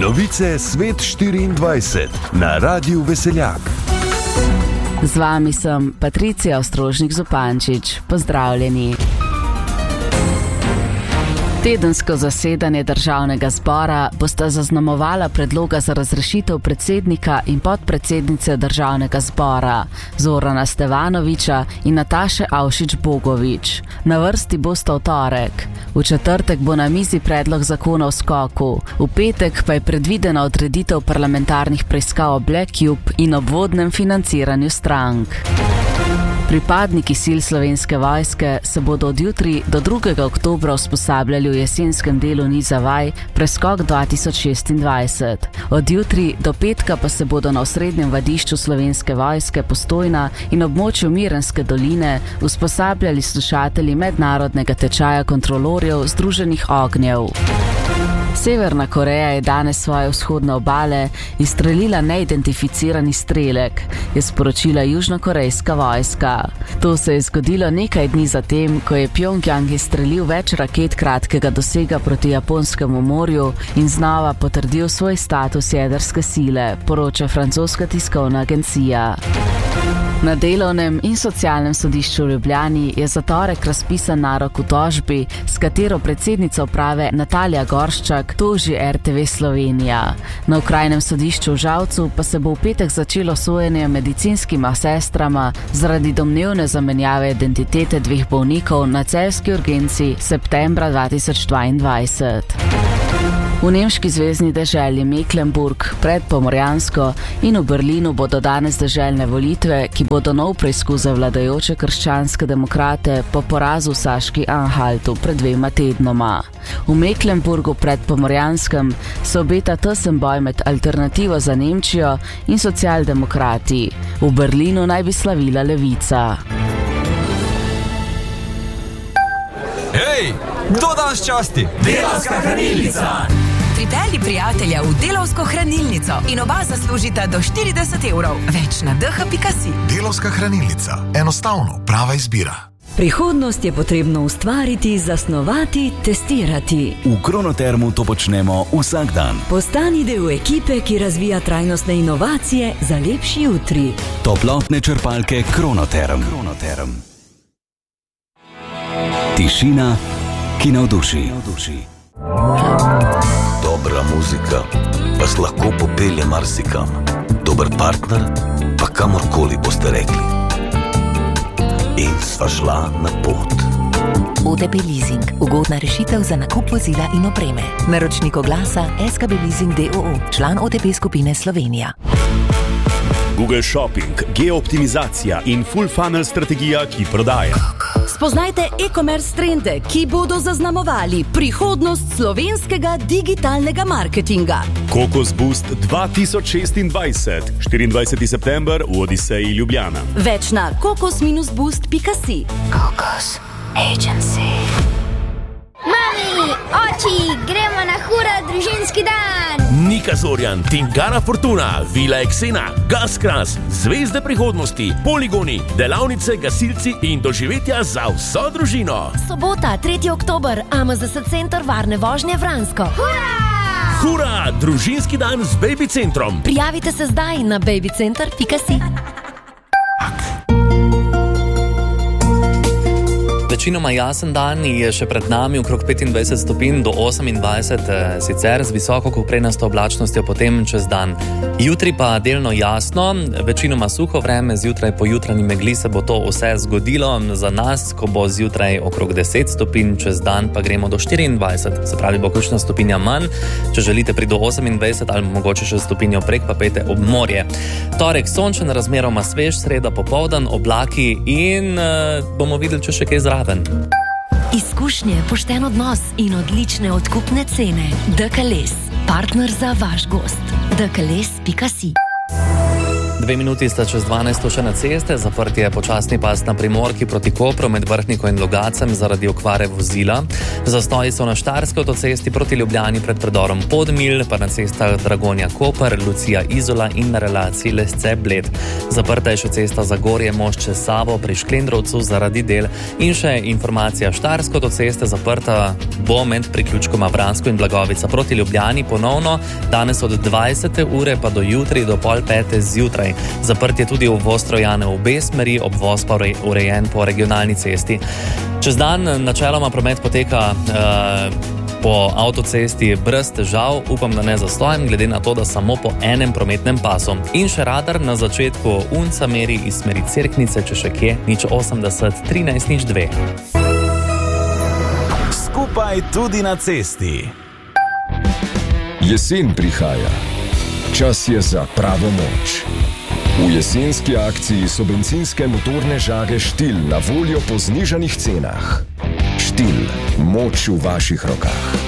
Novice Svet 24 na Radiu Veseljak. Z vami sem Patricija Ostrožnik-Zupančič. Pozdravljeni. Tedensko zasedanje Državnega zbora bosta zaznamovala predloga za razrešitev predsednika in podpredsednice Državnega zbora Zorana Stevanovića in Nataše Avšič-Bogovič. Na vrsti bosta v torek. V četrtek bo na mizi predlog zakona o skoku. V petek pa je predvidena odreditev parlamentarnih preiskav o Black Cube in obvodnem financiranju strank. Pripadniki sil Slovenske vojske se bodo od jutri do 2. oktobra usposabljali v jesenskem delu niza vaj Preskok 2026. Od jutri do petka pa se bodo na osrednjem vadišču Slovenske vojske Postojna in območju Mirenske doline usposabljali slušatelji mednarodnega tečaja kontrolorjev Združenih ognjev. Severna Koreja je danes svoje vzhodne obale izstrelila neidentificirani strelek, je sporočila južnokorejska vojska. To se je zgodilo nekaj dni zatem, ko je Pjongjang izstrelil več raket kratkega dosega proti Japonskemu morju in znova potrdil svoj status jedrske sile, poroča francoska tiskovna agencija. Na delovnem in socialnem sodišču v Ljubljani je za torek razpisan narok v tožbi, s katero predsednica uprave Natalija Gorščak toži RTV Slovenija. Na okrajnem sodišču v Žalcu pa se bo v petek začelo sojenje medicinskima sestrama zaradi domnevne zamenjave identitete dveh bolnikov na celjski urgenci septembra 2022. V nemški zvezni deželi Mecklenburg, Predpomorjansko in v Berlinu bodo danes deželne volitve, ki bodo nov preizkus za vladajoče krščanske demokrate po porazu v Saški Anhaltu pred 2 tednoma. V Mecklenburgu Predpomorjanskem se obeta tesen boj med Alternativo za Nemčijo in socialdemokrati. V Berlinu naj bi slavila Levica. Hej, kdo danes časti? Delavska hranilnica! Pripelji prijatelja v Delavsko hranilnico in oba zaslužita do 40 evrov. Več na dh.si. Delavska hranilnica. Enostavno, prava izbira. Prihodnost je potrebno ustvariti, zasnovati, testirati. V Kronotermu to počnemo vsak dan. Postani del ekipe, ki razvija trajnostne inovacije za lepši jutri. Toplotne črpalke Kronoterm. Tišina, ki navduši. Dobra muzika vas lahko popelje marsikam. Dober partner pa kamorkoli boste rekli. In sva šla na pot. OTP Leasing. Ugodna rešitev za nakup vozila in opreme. Naročnik oglasa SKB Leasing d.o.o. Član OTP skupine Slovenija. Google Shopping, geooptimizacija in full funnel strategija, ki prodaja. Spoznajte e-commerce trende, ki bodo zaznamovali prihodnost slovenskega digitalnega marketinga. Kokos Boost 2026, 24. september v Odiseji Ljubljana. Več na kokos-boost.si. Kokos Agency. Mami, oči, gremo na hura družinski dan! Nika Zorjan, Tingana Fortuna, Vila Eksena, Gaskras, Zvezde prihodnosti, poligoni, delavnice, gasilci in doživetja za vso družino. Sobota, 3. oktober, AMZS Center varne vožnje Vransko. Hura! Hura, družinski dan z Baby Centrom. Prijavite se zdaj na babycenter.si. Večinoma jasen dan je še pred nami, okrog 25 stopinj do 28, sicer z visoko koprenasto oblačnostjo potem čez dan. Jutri pa delno jasno, večinoma suho vreme, zjutraj po jutranji megli se bo to vse zgodilo za nas, ko bo zjutraj okrog 10 stopinj, čez dan pa gremo do 24, se pravi bo kakšna stopinja manj. Če želite priti do 28 ali mogoče še stopinjo prek, pa pejte ob morje. Torek sončen, razmeroma svež, sreda popoldan, oblaki in bomo videli, če še kaj zraven. Izkušnje, pošten odnos in odlične odkupne cene. DKLS, partner za vaš gost. DKLS.si. 2 minuti sta čez 12 še na ceste, zaprt je počasni pas na Primorki proti Kopru med Vrhniko in Logacem zaradi okvare vozila. Zastoji so na Štajerski avtocesti proti Ljubljani pred predorom Podmilj, pa na cestah Dragonja-Koper, Lucija-Izola in na relaciji Lesce-Bled. Zaprta je še cesta Zagorje-Mošče Savo pri Šklendrovcu zaradi del. In še informacija, Štajerska avtocesta zaprta bo med priključkoma Vransko in Blagovica proti Ljubljani ponovno, danes od 20. ure pa do jutri do 4:30 zjutraj. Zaprt je tudi uvoz Trojane v obe smeri, obvoz pa urejen po regionalni cesti. Čez dan načeloma promet poteka po avtocesti brez težav, upam, da ne zastojem, glede na to, da samo po enem prometnem pasu. In še radar na začetku Unca meri iz smeri Cerknice, če še kje, 080 13 02. Skupaj tudi na cesti. Jesen prihaja. Čas je za pravo moč. V jesenski akciji so bencinske motorne žage Štil na voljo po znižanih cenah. Štil, moč v vaših rokah.